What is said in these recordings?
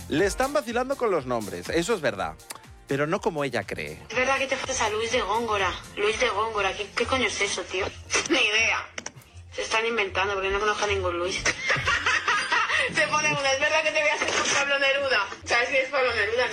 Le están vacilando con los nombres, eso es verdad. Pero no como ella cree. Es verdad que te faltas a Luis de Góngora. Luis de Góngora, ¿qué coño es eso, tío? Ni idea. Se están inventando porque no conozco a ningún Luis. Se pone una, es verdad que te voy a hacer con Pablo Neruda. ¿Sabes quién es Pablo Neruda,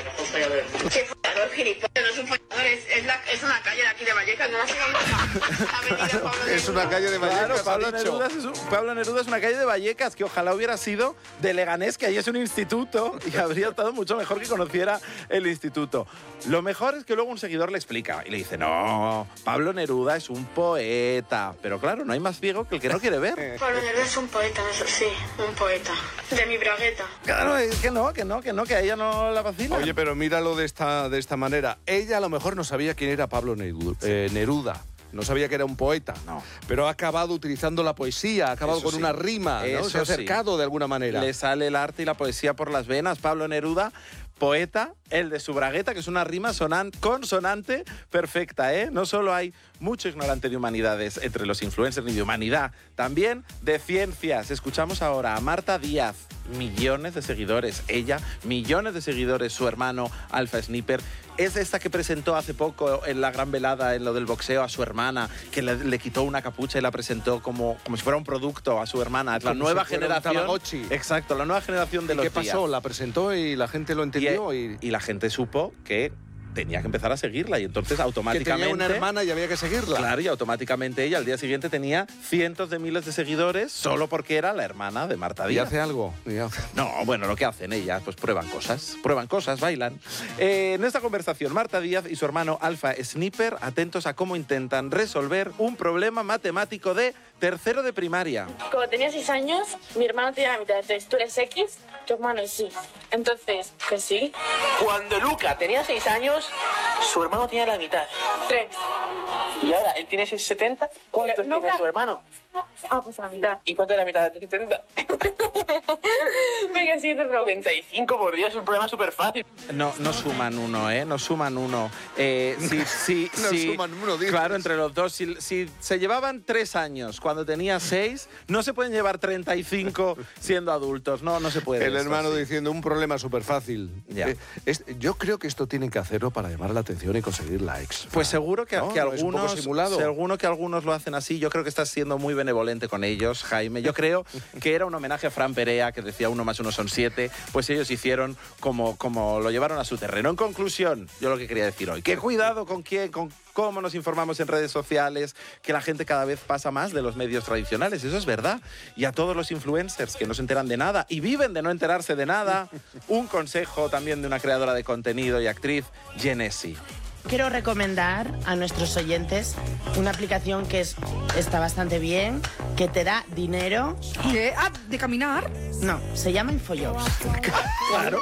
no? Qué follador, gilipollas, no es un follador, es una calle de aquí de Vallecas, no la sé dónde Avenida Pablo Neruda. Es una calle de Vallecas, claro, Pablo Neruda es una calle de Vallecas, que ojalá hubiera sido de Leganés, que ahí es un instituto, y habría estado mucho mejor que conociera el instituto. Lo mejor es que luego un seguidor le explica, y le dice, no, Pablo Neruda es un poeta. Pero claro, no hay más ciego que el que no quiere ver. Pablo Neruda es un poeta, eso sí, un poeta. De mi bragueta. Claro, es que no, que a ella no la vacila. Oye, pero míralo de esta manera. Ella a lo mejor no sabía quién era Pablo Neruda. No sabía que era un poeta. No. Pero ha acabado utilizando la poesía, ha acabado con una rima, ¿no? Se ha acercado de alguna manera. Le sale el arte y la poesía por las venas. Pablo Neruda, poeta, el de su bragueta, que es una rima consonante perfecta, ¿eh? No solo hay mucho ignorante de humanidades entre los influencers ni de humanidad, también de ciencias. Escuchamos ahora a Marta Díaz, millones de seguidores, ella, millones de seguidores, su hermano Alfa Sniper. Es esta que presentó hace poco en la gran velada, en lo del boxeo, a su hermana, que le quitó una capucha y la presentó como si fuera un producto a su hermana. Es la nueva generación. Exacto, la nueva generación de los ¿Qué pasó? La presentó y la gente lo entendió. Y la gente supo que tenía que empezar a seguirla y entonces automáticamente... Que tenía una hermana y había que seguirla. Claro, y automáticamente ella al día siguiente tenía cientos de miles de seguidores solo porque era la hermana de Marta Díaz. ¿Y hace algo? No, bueno, lo que hacen ellas, pues prueban cosas, bailan. En esta conversación, Marta Díaz y su hermano Alfa Sniper, atentos a cómo intentan resolver un problema matemático de tercero de primaria. Como tenía 6 años, mi hermano tenía la mitad. Entonces, tú eres X, tu hermano es Y. Entonces, pues sí. Cuando Luca tenía 6 años, su hermano tenía la mitad. 3. Y ahora, él tiene 70. ¿Cuánto tiene su hermano? Ah, pues la mitad. ¿Y cuánto es la mitad de 70? Venga, siguiente pregunta. 35, por Dios, es un problema súper fácil. No suman uno, ¿eh? No suman uno. Sí, suman uno, dices. Claro, entre los dos. Si se llevaban 3 años cuando tenía 6, no se pueden llevar 35 siendo adultos. No se puede. El hermano diciendo un problema súper fácil. Yo creo que esto tienen que hacerlo para llamar la atención y conseguir likes. Pues seguro que, ¿no? que ¿No es un poco algunos... simulado? Seguro que algunos lo hacen así. Yo creo que estás siendo muy benevolente con ellos, Jaime. Yo creo que era un homenaje a Fran Perea, que decía 1 más 1 son 7. Pues ellos hicieron como lo llevaron a su terreno. En conclusión, yo lo que quería decir hoy, que cuidado con quién, con cómo nos informamos en redes sociales, que la gente cada vez pasa más de los medios tradicionales, eso es verdad. Y a todos los influencers que no se enteran de nada y viven de no enterarse de nada, un consejo también de una creadora de contenido y actriz, Genesi. Quiero recomendar a nuestros oyentes una aplicación que está bastante bien, que te da dinero. ¿Qué? Ah, ¿de caminar? No, se llama Infojobs. Claro.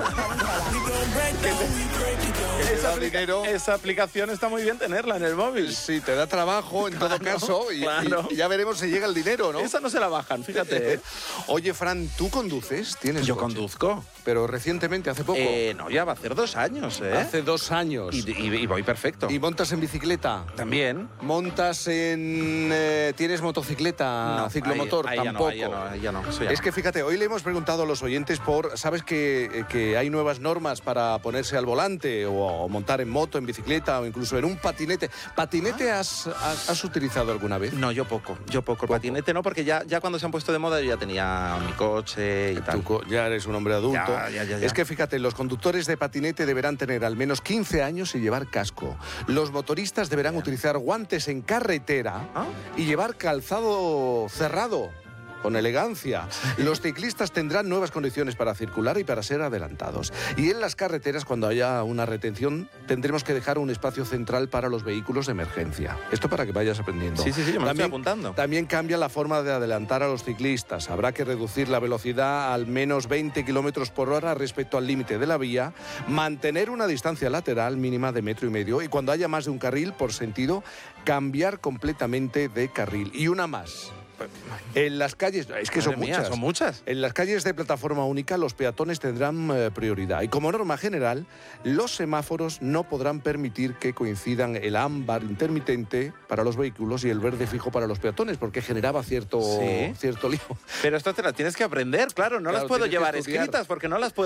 dinero. Esa aplicación está muy bien tenerla en el móvil. Sí, te da trabajo en todo caso y ya veremos si llega el dinero, ¿no? Esa no se la bajan, fíjate. Oye, Fran, ¿tú conduces? ¿Tienes Yo coche? conduzco. Pero recientemente, hace poco. No, ya va a hacer 2 años, ¿eh? Hace 2 años. Y voy perfecto. ¿Y montas en bicicleta? También. ¿Montas en... ¿Tienes motocicleta, No, tampoco? Ahí ya no. Es que fíjate, hoy le hemos preguntado a los oyentes ¿sabes que hay nuevas normas para ponerse al volante o montar en moto, en bicicleta o incluso en un patinete? ¿Patinete has utilizado alguna vez? No, yo poco. El patinete no, porque ya cuando se han puesto de moda yo ya tenía mi coche y tal. Tú ya eres un hombre adulto. Ya. Es que fíjate, los conductores de patinete deberán tener al menos 15 años y llevar casco. Los motoristas deberán utilizar guantes en carretera y llevar calzado cerrado, con elegancia. Los ciclistas tendrán nuevas condiciones para circular y para ser adelantados. Y en las carreteras, cuando haya una retención, tendremos que dejar un espacio central para los vehículos de emergencia. Esto para que vayas aprendiendo. Sí, me lo estoy apuntando. También cambia la forma de adelantar a los ciclistas. Habrá que reducir la velocidad al menos 20 kilómetros por hora respecto al límite de la vía, mantener una distancia lateral mínima de 1,5 metros y cuando haya más de un carril por sentido, cambiar completamente de carril. Y una más. En las calles, es que son muchas. En las calles de plataforma única los peatones tendrán prioridad y como norma general los semáforos no podrán permitir que coincidan el ámbar intermitente para los vehículos y el verde fijo para los peatones porque generaba cierto lío. Pero esto te las tienes que aprender, claro, no las puedo llevar escritas porque no las puedo